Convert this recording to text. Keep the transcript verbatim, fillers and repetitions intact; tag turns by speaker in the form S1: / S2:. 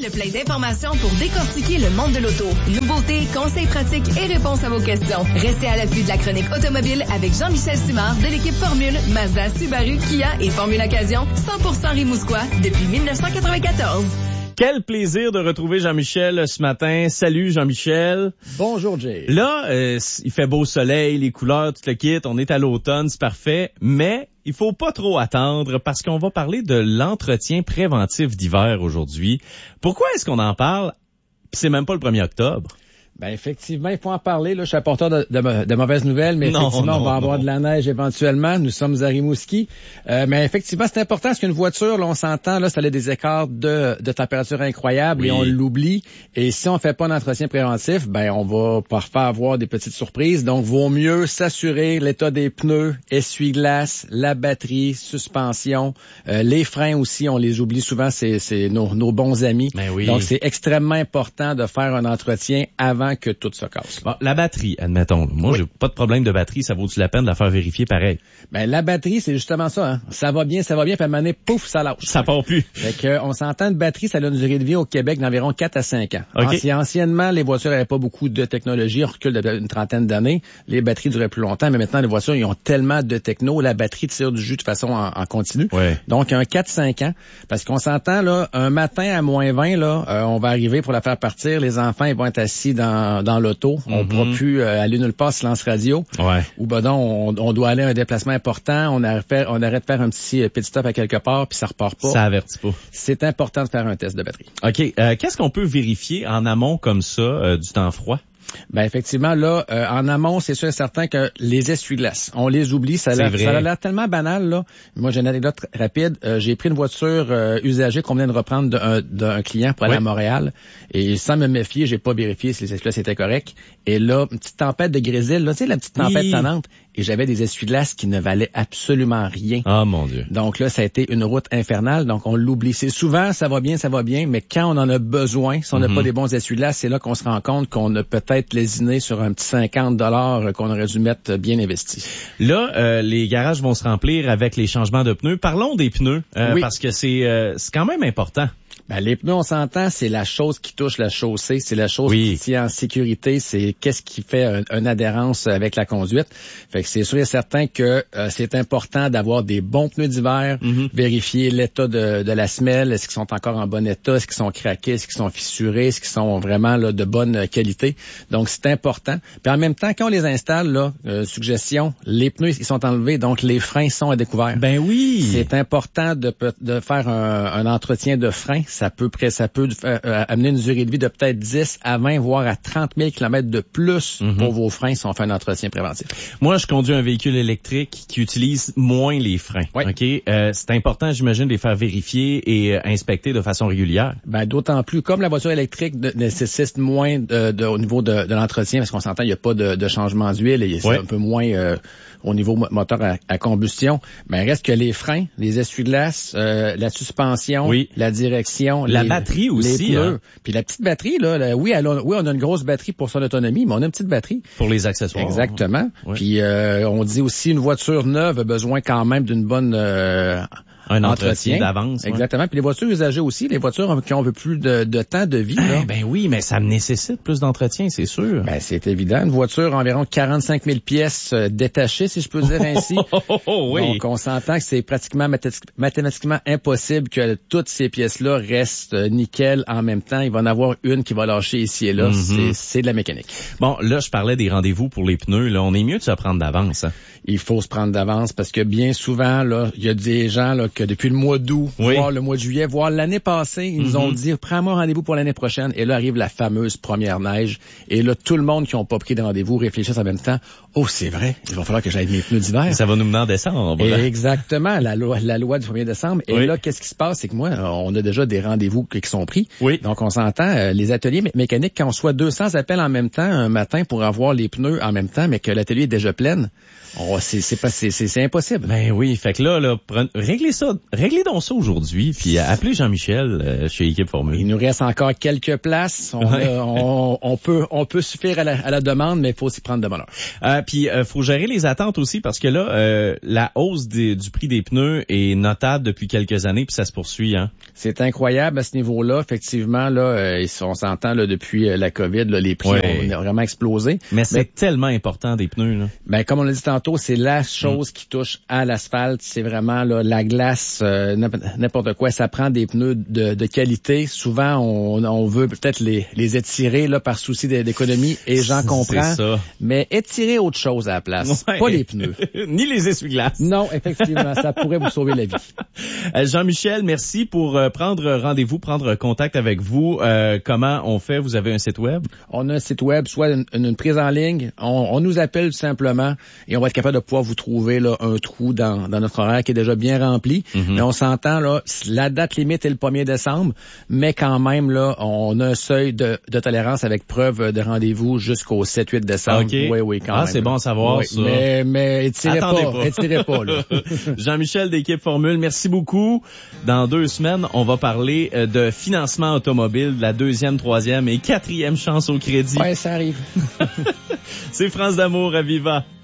S1: le plein d'informations pour décortiquer le monde de l'auto. Nouveautés, conseils pratiques et réponses à vos questions. Restez à l'affût de la chronique automobile avec Jean-Michel Simard de l'équipe Formule, Mazda, Subaru, Kia et Formule Occasion, cent pour cent Rimouskois depuis dix-neuf cent quatre-vingt-quatorze.
S2: Quel plaisir de retrouver Jean-Michel ce matin. Salut Jean-Michel.
S3: Bonjour Jay.
S2: Là, euh, il fait beau soleil, les couleurs, tout le kit, on est à l'automne, c'est parfait, mais il faut pas trop attendre parce qu'on va parler de l'entretien préventif d'hiver aujourd'hui. Pourquoi est-ce qu'on en parle? C'est même pas le premier octobre.
S3: Ben effectivement, il faut en parler. Là, je suis apporteur de, de, de mauvaises nouvelles, mais
S2: non,
S3: effectivement,
S2: non,
S3: on va avoir
S2: non.
S3: de la neige éventuellement. Nous sommes à Rimouski. Euh, mais effectivement, c'est important parce qu'une voiture, là, on s'entend, là, ça a des écarts de, de température incroyables oui. et on l'oublie. Et si on fait pas d'entretien préventif, ben on va parfois avoir des petites surprises. Donc, vaut mieux s'assurer l'état des pneus, essuie-glace, la batterie, suspension, euh, les freins aussi. On les oublie souvent, c'est, c'est nos, nos bons amis.
S2: Ben oui.
S3: Donc, c'est extrêmement important de faire un entretien avant que tout se casse.
S2: Bon, la batterie, admettons. Moi, oui. j'ai pas de problème de batterie. Ça vaut-tu la peine de la faire vérifier pareil?
S3: Ben, la batterie, c'est justement ça, hein. Ça va bien, ça va bien, puis à un moment donné, pouf, ça lâche.
S2: Ça part plus.
S3: Fait que, on s'entend, une batterie, ça a une durée de vie au Québec d'environ quatre à cinq ans.
S2: Okay.
S3: Anci- anciennement, les voitures n'avaient pas beaucoup de technologie. On recule d'une trentaine d'années. Les batteries duraient plus longtemps, mais maintenant, les voitures, ils ont tellement de techno. La batterie tire du jus de façon en, en continu.
S2: Ouais.
S3: Donc, un quatre à cinq ans. Parce qu'on s'entend, là, un matin à moins vingt, là, euh, on va arriver pour la faire partir. Les enfants, ils vont être assis dans, dans l'auto. On ne pourra plus euh, aller nulle part, silence radio.
S2: Ouais.
S3: Ou ben non, on, on doit aller à un déplacement important, on arrête, faire, on arrête de faire un petit pit stop à quelque part, puis ça repart pas.
S2: Ça avertit pas.
S3: C'est important de faire un test de batterie.
S2: OK. Euh, qu'est-ce qu'on peut vérifier en amont comme ça euh, du temps froid?
S3: Ben effectivement, là, euh, en amont, c'est sûr et certain que les essuie-glaces, on les oublie. Ça a, l'air, ça a l'air tellement banal, là. Moi, j'ai une anecdote rapide. Euh, j'ai pris une voiture euh, usagée qu'on venait de reprendre d'un, d'un client pour aller oui. à Montréal. Et sans me méfier, j'ai pas vérifié si les essuie-glaces étaient corrects. Et là, une petite tempête de grésil, là, tu sais, la petite tempête oui. tannante. Et j'avais des essuie-glaces qui ne valaient absolument rien.
S2: Ah, mon Dieu.
S3: Donc là, ça a été une route infernale. Donc, on l'oublie. C'est souvent, ça va bien, ça va bien. Mais quand on en a besoin, si on n'a mm-hmm. pas des bons essuie-glaces, c'est là qu'on se rend compte qu'on a peut-être lésiné sur un petit cinquante dollars qu'on aurait dû mettre bien investi.
S2: Là, euh, les garages vont se remplir avec les changements de pneus. Parlons des pneus, euh, oui. parce que c'est, euh, c'est quand même important.
S3: Ben, les pneus, on s'entend, c'est la chose qui touche la chaussée, c'est la chose oui. qui tient en sécurité, c'est qu'est-ce qui fait un, une adhérence avec la conduite. Fait que c'est sûr et certain que euh, c'est important d'avoir des bons pneus d'hiver, mm-hmm. vérifier l'état de, de la semelle, est-ce qu'ils sont encore en bon état, est-ce qu'ils sont craqués, est-ce qu'ils sont fissurés, est-ce qu'ils sont vraiment là de bonne qualité. Donc, c'est important. Puis en même temps, quand on les installe, là, euh, suggestion, les pneus, ils sont enlevés, donc les freins sont à découvert.
S2: Ben oui!
S3: C'est important de, de faire un, un entretien de freins. Ça peut, ça peut euh, amener une durée de vie de peut-être dix à vingt, voire à trente mille kilomètres de plus mm-hmm. pour vos freins si on fait un entretien préventif.
S2: Moi, je conduis un véhicule électrique qui utilise moins les freins. Oui. Ok, euh, c'est important, j'imagine, de les faire vérifier et euh, inspecter de façon régulière.
S3: Ben, d'autant plus, comme la voiture électrique de, nécessite moins de, de, au niveau de, de l'entretien, parce qu'on s'entend, il n'y a pas de, de changement d'huile et c'est oui. un peu moins euh, au niveau moteur à, à combustion. Mais reste que les freins, les essuie-glaces, euh, la suspension, oui. la direction,
S2: la
S3: les,
S2: batterie aussi,
S3: les pneus.
S2: Hein?
S3: Puis la petite batterie, là, là oui, elle a, oui, on a une grosse batterie pour son autonomie, mais on a une petite batterie.
S2: Pour les accessoires.
S3: Exactement. Oui. Puis euh, on dit aussi une voiture neuve a besoin quand même d'une bonne euh,
S2: un entretien, entretien d'avance.
S3: Exactement. Ouais. Puis les voitures usagées aussi, les voitures qui ont plus de, de temps de vie.
S2: Ben,
S3: là.
S2: ben oui, mais ça nécessite plus d'entretien, c'est sûr.
S3: Ben c'est évident. Une voiture environ quarante-cinq mille pièces euh, détachées, si je peux dire ainsi.
S2: Oh, oh, oh, oui.
S3: Donc on s'entend que c'est pratiquement mathématiquement impossible que toutes ces pièces-là restent euh, nickel en même temps. Il va en avoir une qui va lâcher ici et là. Mm-hmm. C'est, c'est de la mécanique.
S2: Bon, là, je parlais des rendez-vous pour les pneus. Là, on est mieux de se prendre d'avance. Hein?
S3: Il faut se prendre d'avance parce que bien souvent, là, il y a des gens là que depuis le mois d'août, oui. voire le mois de juillet, voire l'année passée, ils mm-hmm. nous ont dit prends-moi rendez-vous pour l'année prochaine. Et là arrive la fameuse première neige. Et là, tout le monde qui n'a pas pris de rendez-vous réfléchissent en même temps. Oh, c'est vrai, il va falloir que j'aille mes pneus d'hiver.
S2: Ça va nous mener en décembre. Là.
S3: Exactement, la loi, la loi du premier décembre. Et oui. là, qu'est-ce qui se passe? C'est que moi, on a déjà des rendez-vous qui sont pris.
S2: Oui.
S3: Donc, on s'entend, euh, les ateliers mé- mécaniques, quand on soit deux cents appels en même temps un matin pour avoir les pneus en même temps, mais que l'atelier est déjà plein, oh, c'est, c'est, pas, c'est, c'est, c'est impossible.
S2: Ben oui, fait que là, là pren- réglez ça réglez donc ça aujourd'hui, puis appelez Jean-Michel euh, chez Équipe Formule.
S3: Il nous reste encore quelques places. On,
S2: ouais.
S3: a, on, on peut on peut suffire à la, à la demande, mais il faut s'y prendre de bonne heure.
S2: Euh, puis euh, faut gérer les attentes aussi, parce que là, euh, la hausse des, du prix des pneus est notable depuis quelques années, puis ça se poursuit. Hein.
S3: C'est incroyable à ce niveau-là. Effectivement, là, euh, on s'entend là, depuis la COVID, là, les prix ouais. ont vraiment explosé.
S2: Mais c'est mais, tellement important des pneus. Là.
S3: Ben, comme on l'a dit tantôt, c'est la chose mm. qui touche à l'asphalte. C'est vraiment là, la glace, euh, n'importe quoi. Ça prend des pneus de, de qualité. Souvent, on, on veut peut-être les, les étirer là, par souci d'économie, et j'en comprends.
S2: Ça.
S3: Mais étirer autre chose à la place, ouais. pas les pneus.
S2: Ni les essuie-glaces.
S3: Non, effectivement, ça pourrait vous sauver la vie.
S2: Jean-Michel, merci pour euh, prendre rendez-vous, prendre contact avec vous. Euh, comment on fait? Vous avez un site web?
S3: On a un site web, soit une, une prise en ligne. On, on nous appelle tout simplement et on va être capable de pouvoir vous trouver là, un trou dans, dans notre horaire qui est déjà bien rempli. Mm-hmm. Mais on s'entend, là, la date limite est le premier décembre, mais quand même, là, on a un seuil de, de tolérance avec preuve de rendez-vous jusqu'au sept huit décembre.
S2: Okay.
S3: Oui, oui, quand
S2: ah,
S3: même.
S2: c'est bon à savoir,
S3: oui,
S2: ça.
S3: Mais, mais étirez
S2: Attendez
S3: pas,
S2: pas.
S3: étirez pas, là.
S2: Jean-Michel d'Équipe Formule, merci beaucoup. Dans deux semaines, on va parler de financement automobile, de la deuxième, troisième et quatrième chance au crédit.
S3: Ouais, ça arrive.
S2: C'est France d'amour à Viva.